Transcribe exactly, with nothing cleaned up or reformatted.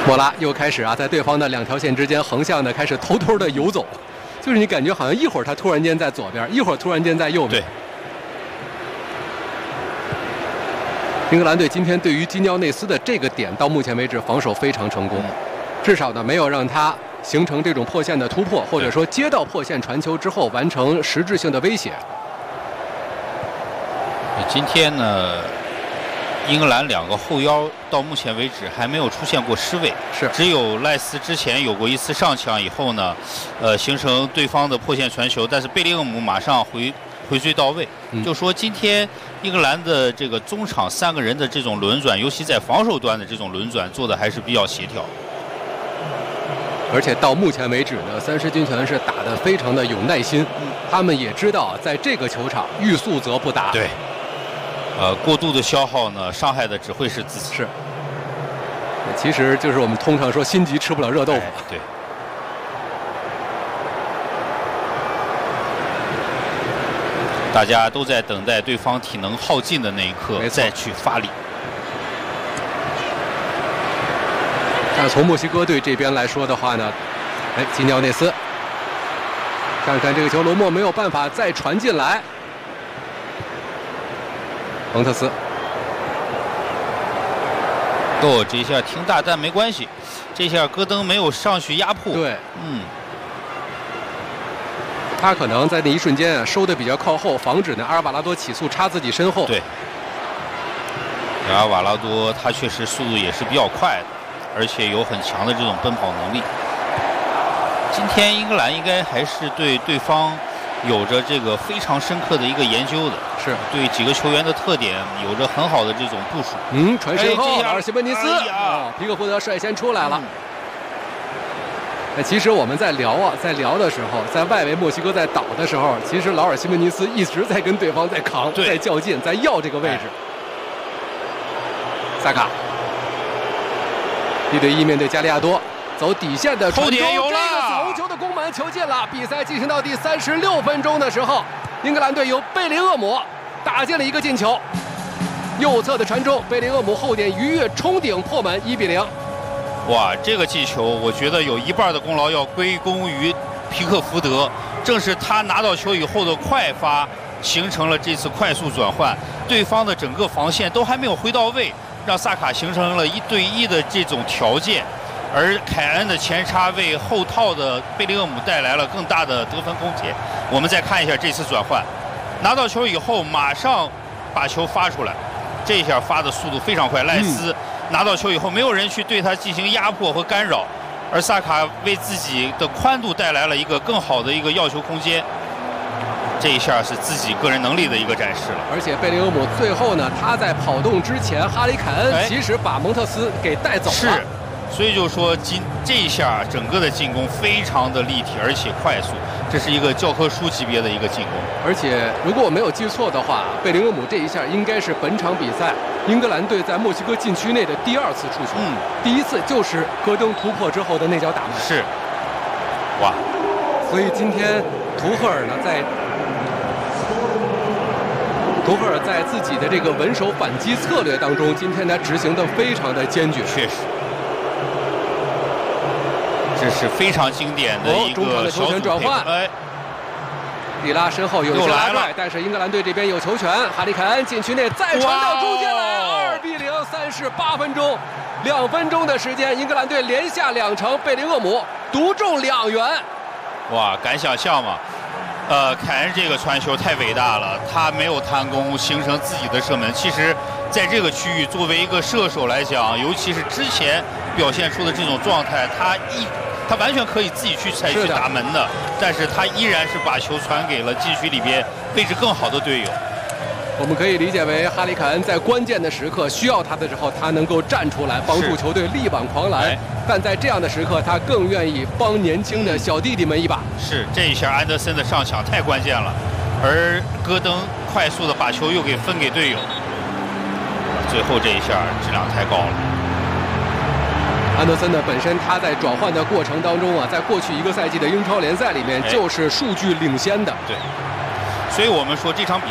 莫拉又开始啊，在对方的两条线之间横向的开始偷偷的游走，就是你感觉好像一会儿他突然间在左边，一会儿突然间在右边。 对。 英格兰队今天对于基尼奥内斯的这个点，到目前为止防守非常成功，嗯、至少呢没有让他形成这种破线的突破，或者说接到破线传球之后完成实质性的威胁。 今天呢，英格兰两个后腰到目前为止还没有出现过失位， 是只有赖斯之前有过一次上抢以后呢，呃，形成对方的破线传球，但是贝林厄姆马上回回追到位，嗯、就说今天英格兰的这个中场三个人的这种轮转，尤其在防守端的这种轮转做的还是比较协调。 而且到目前为止呢，三狮军团是打得非常的有耐心，嗯、他们也知道在这个球场欲速则不达。 对。呃，过度的消耗呢，伤害的只会是自己。 是，其实就是我们通常说心急吃不了热豆腐。 哎、对。大家都在等待对方体能耗尽的那一刻再去发力。 但从墨西哥队这边来说的话呢，哎，基尼奥内斯，看看这个球，罗莫没有办法再传进来。蒙特斯， 哦，这一下挺大，但没关系。这下戈登没有上去压迫。 对， 嗯， 他可能在那一瞬间啊收的比较靠后，防止呢阿尔瓦拉多起速插自己身后。 对，阿尔瓦拉多他确实速度也是比较快的，而且有很强的这种奔跑能力。今天英格兰应该还是对对方有着这个非常深刻的一个研究的， 是对几个球员的特点有着很好的这种部署。 嗯，传身后，阿尔西门尼斯， 哎哦，皮克福德率先出来了。那、嗯、其实我们在聊啊，在聊的时候，在外围墨西哥在倒的时候，其实劳尔西门尼斯一直在跟对方在扛，在较劲，在要这个位置。哎、萨卡，一对一面对加利亚多，走底线的传球， 有了。 红球的攻门球进了。比赛进行到第三十六分钟的时候，英格兰队由贝林厄姆打进了一个进球，右侧的传中，贝林厄姆后点鱼跃冲顶破门，一比零。 哇，这个进球我觉得有一半的功劳要归功于皮克福德，正是他拿到球以后的快发，形成了这次快速转换，对方的整个防线都还没有回到位，让萨卡形成了一对一的这种条件。而凯恩的前插为后套的贝林厄姆带来了更大的得分空间。我们再看一下这次转换，拿到球以后马上把球发出来，这一下发的速度非常快。赖斯拿到球以后，没有人去对他进行压迫和干扰，而萨卡为自己的宽度带来了一个更好的一个要球空间。这一下是自己个人能力的一个展示了。 而且贝林厄姆最后呢，他在跑动之前，哈里凯恩其实把蒙特斯给带走了。 是。所以就说今这一下整个的进攻非常的立体而且快速，这是一个教科书级别的一个进攻。 而且如果我没有记错的话，贝林厄姆这一下应该是本场比赛英格兰队在墨西哥禁区内的第二次触球，嗯，第一次就是戈登突破之后的那脚打门。 是，哇！ 所以今天图赫尔呢在图赫尔在自己的这个稳守反击策略当中，今天他执行的非常的坚决， 确实。这是非常经典的一个球权转换。 哎， 蒂拉身后有些拉拽，但是英格兰队这边有球权。哈里凯恩禁区内再传到中间来，二比零，三十八分钟，两分钟的时间，英格兰队连下两城，贝林厄姆独中两元。 哇，敢想象吗？呃，凯恩这个传球太伟大了，他没有贪功，形成自己的射门。其实，在这个区域，作为一个射手来讲，尤其是之前表现出的这种状态，他一。他完全可以自己去采取打门的，但是他依然是把球传给了禁区里边位置更好的队友。 我们可以理解为哈里凯恩在关键的时刻需要他的时候，他能够站出来帮助球队力挽狂澜；但在这样的时刻，他更愿意帮年轻的小弟弟们一把。 是，这一下安德森的上抢太关键了，而戈登快速的把球又给分给队友，最后这一下质量太高了。 安德森呢，本身他在转换的过程当中啊，在过去一个赛季的英超联赛里面就是数据领先的。 对，所以我们说这场比赛。